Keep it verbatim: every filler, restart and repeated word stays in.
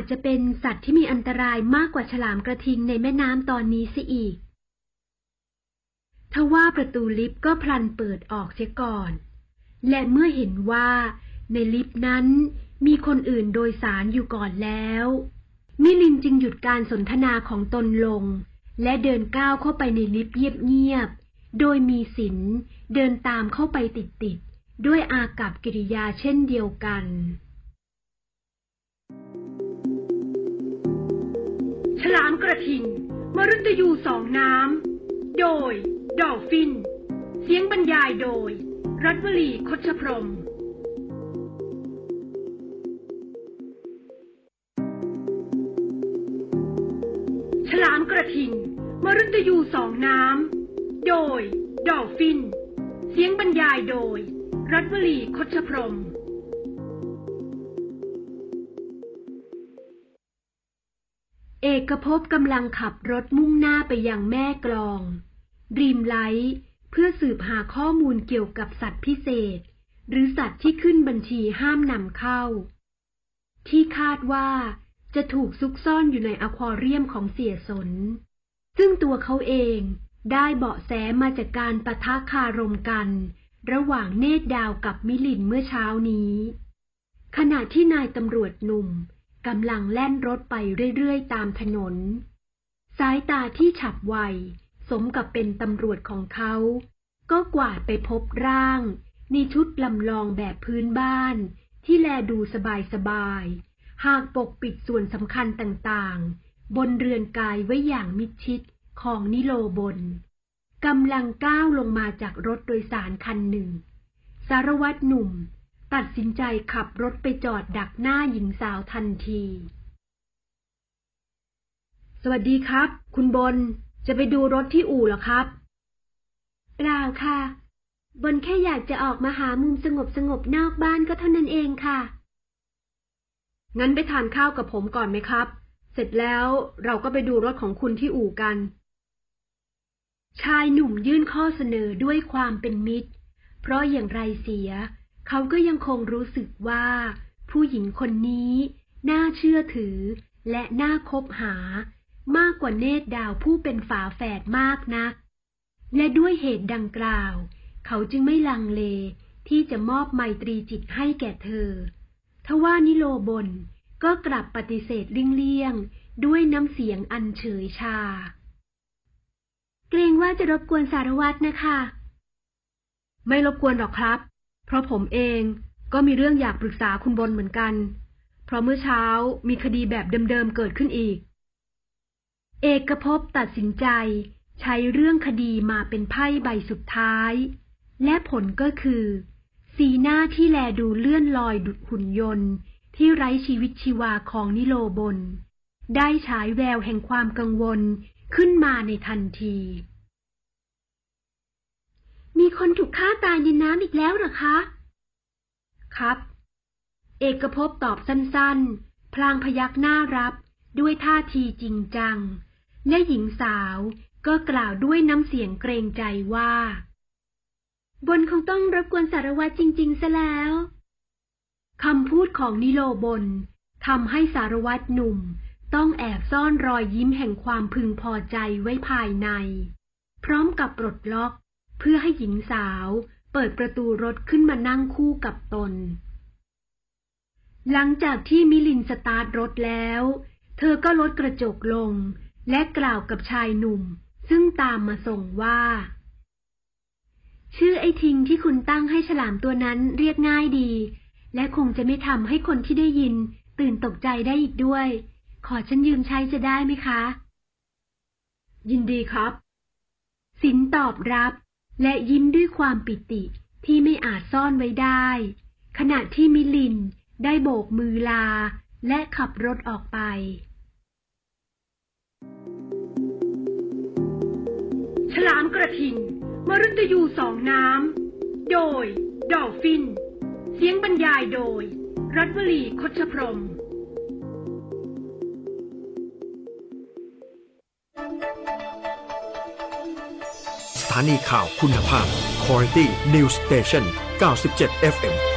จะเป็นสัตว์ที่มีอันตรายมากกว่าฉลามกระทิงในแม่น้ำตอนนี้เสียอีกทว่าประตูลิฟต์ก็พลันเปิดออกเสียก่อนและเมื่อเห็นว่าในลิฟต์นั้นมีคนอื่นโดยสารอยู่ก่อนแล้วมิลินจึงหยุดการสนทนาของตนลงและเดินก้าวเข้าไปในลิฟต์เงียบๆโดยมีศิลป์เดินตามเข้าไปติดๆด้วยอากัปกิริยาเช่นเดียวกันฉลามกระทิงมฤตยูสองน้ำโดยดอลฟินเสียงบรรยายโดยรัฐวลีคชพรหมฉลามกระทิงมฤตยูสองน้ำโดยดอลฟินเสียงบรรยายโดยรัฐวลีคชพรหมเอกภพกำลังขับรถมุ่งหน้าไปยังแม่กลองดรีมไลท์เพื่อสืบหาข้อมูลเกี่ยวกับสัตว์พิเศษหรือสัตว์ที่ขึ้นบัญชีห้ามนำเข้าที่คาดว่าจะถูกซุกซ่อนอยู่ในอควาเรียมของเสียสนซึ่งตัวเขาเองได้เบาะแสมาจากการปะทะคารมกันระหว่างเนตรดาวกับมิลินเมื่อเช้านี้ขณะที่นายตำรวจหนุ่มกำลังแล่นรถไปเรื่อยๆตามถนนสายตาที่ฉับไวสมกับเป็นตำรวจของเขาก็กวาดไปพบร่างในชุดลำลองแบบพื้นบ้านที่แลดูสบายๆหากปกปิดส่วนสำคัญต่างๆบนเรือนกายไว้อย่างมิดชิดของนิโลบนกำลังก้าวลงมาจากรถโดยสารคันหนึ่งสารวัตรหนุ่มตัดสินใจขับรถไปจอดดักหน้าหญิงสาวทันทีสวัสดีครับคุณบนจะไปดูรถที่อู่เหรอครับเปล่าค่ะบนแค่อยากจะออกมาหามุมสงบสงบนอกบ้านก็เท่านั้นเองค่ะงั้นไปทานข้าวกับผมก่อนไหมครับเสร็จแล้วเราก็ไปดูรถของคุณที่อู่กันชายหนุ่มยื่นข้อเสนอด้วยความเป็นมิตรเพราะอย่างไรเสียเขาก็ยังคงรู้สึกว่าผู้หญิงคนนี้น่าเชื่อถือและน่าคบหามากกว่าเนตรดาวผู้เป็นฝาแฝดมากนักและด้วยเหตุดังกล่าวเขาจึงไม่ลังเลที่จะมอบไมตรีจิตให้แก่เธอทว่านิโลบนก็กลับปฏิเสธเลี่ยงๆด้วยน้ำเสียงอันเฉยชาเกรงว่าจะรบกวนสารวัตรนะคะไม่รบกวนหรอกครับเพราะผมเองก็มีเรื่องอยากปรึกษาคุณบนเหมือนกันเพราะเมื่อเช้ามีคดีแบบเดิมๆเกิดขึ้นอีกเอกภพตัดสินใจใช้เรื่องคดีมาเป็นไพ่ใบสุดท้ายและผลก็คือสีหน้าที่แลดูเลื่อนลอยดุจหุ่นยนต์ที่ไร้ชีวิตชีวาของนิโลบนได้ฉายแววแห่งความกังวลขึ้นมาในทันทีมีคนถูกฆ่าตายในน้ำอีกแล้วเหรอคะครับเอกภพตอบสั้นๆพลางพยักหน้ารับด้วยท่าทีจริงจังและหญิงสาวก็กล่าวด้วยน้ำเสียงเกรงใจว่าบนคงต้องรบกวนสารวัตรจริงๆซะแล้วคำพูดของนิโลบนทำให้สารวัตรหนุ่มต้องแอบซ่อนรอยยิ้มแห่งความพึงพอใจไว้ภายในพร้อมกับปลดล็อกเพื่อให้หญิงสาวเปิดประตูรถขึ้นมานั่งคู่กับตนหลังจากที่มิลินสตาร์ทรถแล้วเธอก็ลดกระจกลงและกล่าวกับชายหนุ่มซึ่งตามมาส่งว่าชื่อไอ้ทิงที่คุณตั้งให้ฉลามตัวนั้นเรียกง่ายดีและคงจะไม่ทำให้คนที่ได้ยินตื่นตกใจได้อีกด้วยขอฉันยืมใช้จะได้ไหมคะยินดีครับสินตอบรับและยิ้มด้วยความปิติที่ไม่อาจซ่อนไว้ได้ขณะที่มิลินได้โบกมือลาและขับรถออกไปฉลามกระทิงมฤตยูสองน้ำโดยดอลฟินเสียงบรรยายโดยรัฐวลีคชพรหมสถานีข่าวคุณภาพ Quality News Station เก้าสิบเจ็ด เอฟ เอ็ม